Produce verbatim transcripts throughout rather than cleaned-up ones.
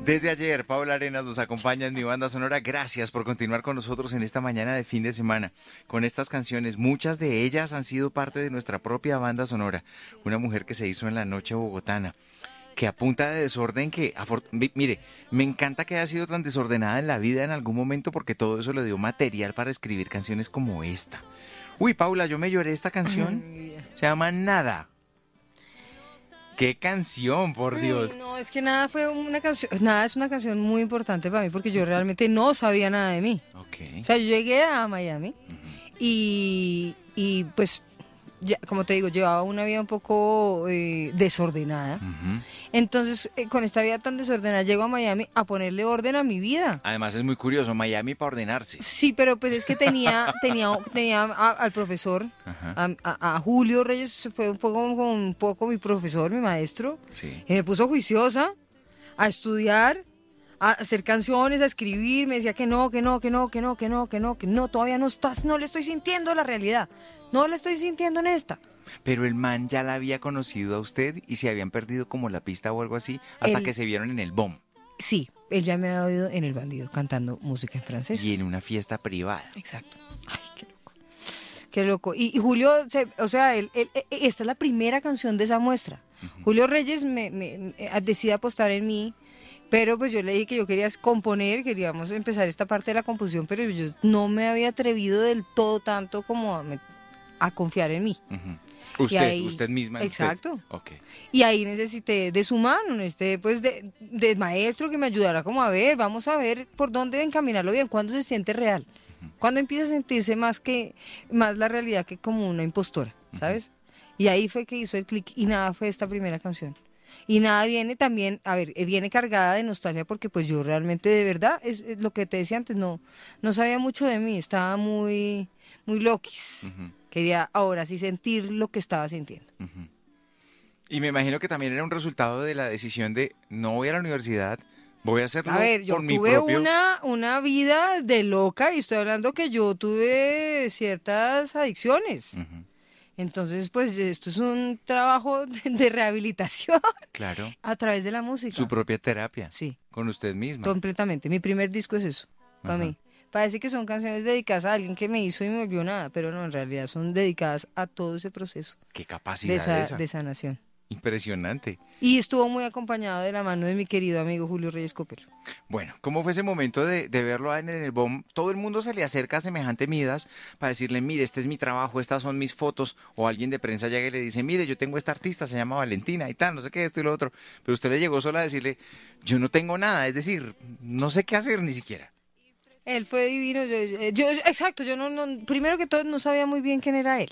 Desde ayer, Paula Arenas nos acompaña en mi banda sonora. Gracias por continuar con nosotros en esta mañana de fin de semana con estas canciones. Muchas de ellas han sido parte de nuestra propia banda sonora. Una mujer que se hizo en la noche bogotana, que a punta de desorden que, mire, me encanta que haya sido tan desordenada en la vida en algún momento porque todo eso le dio material para escribir canciones como esta. Uy, Paula, yo me lloré esta canción. Se llama Nada. ¡Qué canción, por Dios! Ay, no, es que Nada fue una canción, Nada es una canción muy importante para mí porque yo realmente no sabía nada de mí. Okay. O sea, yo llegué a Miami uh-huh. y, y pues, ya, como te digo, llevaba una vida un poco eh, desordenada. Uh-huh. Entonces, eh, con esta vida tan desordenada, llego a Miami a ponerle orden a mi vida. Además es muy curioso, Miami para ordenarse. Sí, pero pues es que tenía tenía, tenía a, al profesor, a, a, a Julio Reyes, fue un poco, un poco mi profesor, mi maestro. Sí. Y me puso juiciosa a estudiar, a hacer canciones, a escribir. Me decía que no, que no, que no, que no, que no, que no, que no, todavía no estás, no le estoy sintiendo la realidad. No la estoy sintiendo en esta. Pero el man ya la había conocido a usted y se habían perdido como la pista o algo así hasta el... que se vieron en el B O M. Sí, él ya me había oído en El Bandido cantando música en francés. Y en una fiesta privada. Exacto. Ay, qué loco. Qué loco. Y, y Julio, se, o sea, él, él, esta es la primera canción de esa muestra. Uh-huh. Julio Reyes me, me, me decide apostar en mí. Pero pues yo le dije que yo quería componer, queríamos empezar esta parte de la composición, pero yo no me había atrevido del todo tanto como a, a confiar en mí. Uh-huh. Usted, ahí, usted misma. Exacto. Usted. Okay. Y ahí necesité de su mano, necesité pues de, de maestro que me ayudara como a ver, vamos a ver por dónde encaminarlo bien, cuándo se siente real, uh-huh. cuándo empieza a sentirse más que más la realidad que como una impostora, ¿sabes? Uh-huh. Y ahí fue que hizo el clic y Nada fue esta primera canción. Y Nada viene también, a ver, viene cargada de nostalgia porque pues yo realmente de verdad, es, es lo que te decía antes, no, no sabía mucho de mí, estaba muy, muy loquis. Uh-huh. Quería ahora sí sentir lo que estaba sintiendo. Uh-huh. Y me imagino que también era un resultado de la decisión de no voy a la universidad, voy a hacerlo por mi propio... A ver, yo tuve una, una vida de loca y estoy hablando que yo tuve ciertas adicciones. Uh-huh. Entonces, pues esto es un trabajo de, de rehabilitación. Claro. A través de la música. Su propia terapia. Sí. Con usted misma. Completamente. Mi primer disco es eso, para mí. Parece que son canciones dedicadas a alguien que me hizo y me volvió nada, pero no, en realidad son dedicadas a todo ese proceso. Qué capacidad de, esa, esa. de sanación. Impresionante. Y estuvo muy acompañado de la mano de mi querido amigo Julio Reyes Copelo. Bueno, ¿cómo fue ese momento de, de verlo en el B O M? Todo el mundo se le acerca a semejante Midas para decirle, mire, este es mi trabajo, estas son mis fotos, o alguien de prensa llega y le dice, mire, yo tengo esta artista, se llama Valentina y tal, no sé qué, esto y lo otro. Pero usted le llegó solo a decirle, yo no tengo nada, es decir, no sé qué hacer ni siquiera. Él fue divino, yo, yo exacto, yo no, no, primero que todo no sabía muy bien quién era él.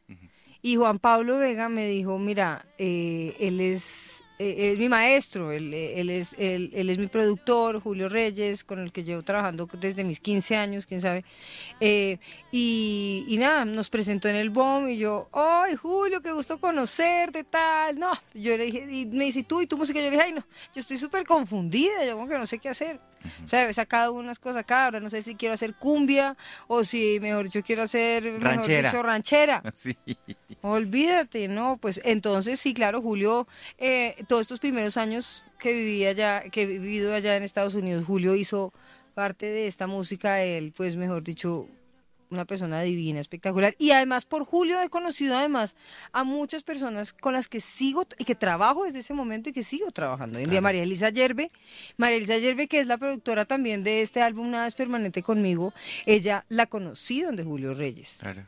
Y Juan Pablo Vega me dijo, mira, eh, él es eh, es mi maestro, él, él, es, él, él es mi productor, Julio Reyes, con el que llevo trabajando desde mis quince años, quién sabe. Eh, y, y nada, nos presentó en el B O M y yo, ¡ay, Julio, qué gusto conocerte, tal! No, yo le dije, y me dice, ¿tú y tu música? Yo le dije, ay, no, yo estoy súper confundida, yo como que no sé qué hacer. Uh-huh. O sea, he sacado unas cosas acá, ahora no sé si quiero hacer cumbia o si, mejor dicho, quiero hacer, ranchera. Mejor dicho, ranchera. Sí. Olvídate, no, pues entonces sí, claro, Julio, eh, todos estos primeros años que viví allá, que he vivido allá en Estados Unidos, Julio hizo parte de esta música, él, pues mejor dicho, una persona divina, espectacular. Y además por Julio he conocido además a muchas personas con las que sigo y que trabajo desde ese momento y que sigo trabajando. Hoy en día María Elisa Yerbe, María Elisa Yerbe, que es la productora también de este álbum Nada es Permanente conmigo, ella la conocí donde Julio Reyes. Claro.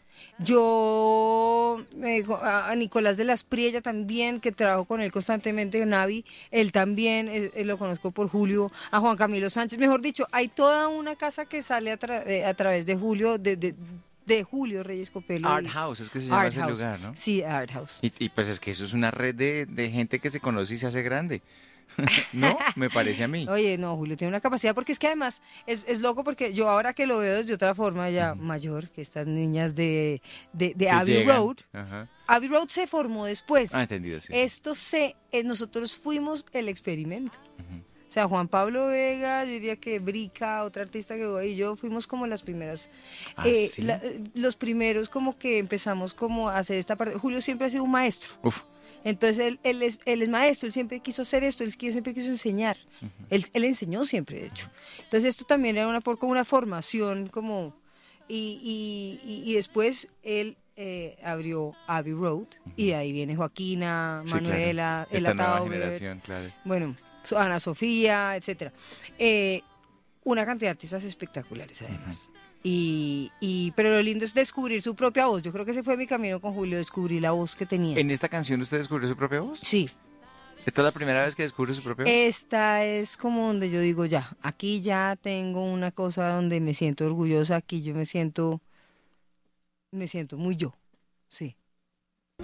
Yo, eh, a Nicolás de las Priella también, que trabajo con él constantemente, Navi, él también, él, él lo conozco por Julio, a Juan Camilo Sánchez, mejor dicho, hay toda una casa que sale a, tra eh, a través de Julio, de, de, de Julio Reyes Copelo. Art House, es que se llama Art ese House. lugar, ¿no? Sí, Art House. Y, y pues es que eso es una red de, de gente que se conoce y se hace grande. ¿No? Me parece a mí. Oye, no, Julio tiene una capacidad, porque es que además es, es loco, porque yo ahora que lo veo desde otra forma ya uh-huh. mayor, que estas niñas de, de, de Abbey llegan. Road, uh-huh. Abbey Road se formó después. Ah, entendido, sí. Esto se, eh, nosotros fuimos el experimento. Uh-huh. O sea, Juan Pablo Vega, yo diría que Brica, otra artista que voy, y yo fuimos como las primeras, ¿Ah, eh, sí? la, los primeros como que empezamos como a hacer esta parte. Julio siempre ha sido un maestro. Uf. Entonces él, él, es, él es maestro, él siempre quiso hacer esto, él siempre quiso enseñar. Uh-huh. él, él enseñó siempre, de hecho. Entonces esto también era una, como una formación, como... Y, y, y después él eh, abrió Abbey Road, uh-huh. y de ahí viene Joaquina, sí, Manuela, claro. Esta nueva generación, claro. Bueno, Ana Sofía, etcétera. Eh, una cantidad de artistas espectaculares, además. Uh-huh. Y, y, pero lo lindo es descubrir su propia voz. Yo creo que ese fue mi camino con Julio, descubrí la voz que tenía. ¿En esta canción usted descubrió su propia voz? Sí. ¿Esta es la primera vez que descubre su propia voz? Esta es como donde yo digo, ya, aquí ya tengo una cosa donde me siento orgullosa, aquí yo me siento, me siento muy yo, sí.